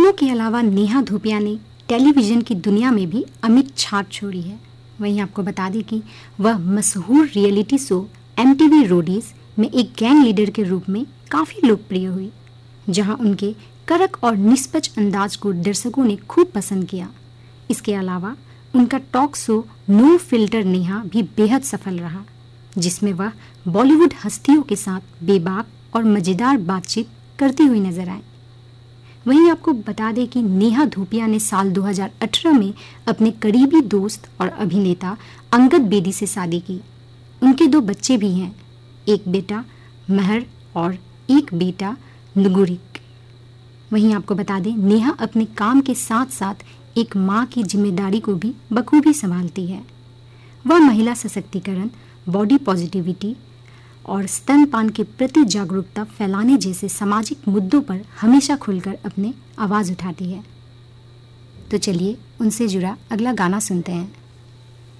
फिल्मों के अलावा नेहा धूपिया ने टेलीविज़न की दुनिया में भी अमिट छाप छोड़ी है। वहीं आपको बता दें कि वह मशहूर रियलिटी शो MTV रोडीज में एक गैंग लीडर के रूप में काफ़ी लोकप्रिय हुई, जहां उनके कड़क और निष्पक्ष अंदाज को दर्शकों ने खूब पसंद किया। इसके अलावा उनका talk show no filter Neha भी बेहद सफल रहा, जिसमें वह बॉलीवुड हस्तियों के साथ बेबाक और मज़ेदार बातचीत करती हुई नजर आए। वहीं आपको बता दें कि नेहा धूपिया ने साल 2018 में अपने करीबी दोस्त और अभिनेता अंगद बेदी से शादी की। उनके 2 बच्चे भी हैं, एक बेटा महर और एक बेटा नुगुरिक। वहीं आपको बता दें नेहा अपने काम के साथ साथ एक माँ की जिम्मेदारी को भी बखूबी संभालती है। वह महिला सशक्तिकरण, बॉडी पॉजिटिविटी और स्तनपान के प्रति जागरूकता फैलाने जैसे सामाजिक मुद्दों पर हमेशा खुलकर अपने आवाज़ उठाती है। तो चलिए उनसे जुड़ा अगला गाना सुनते हैं।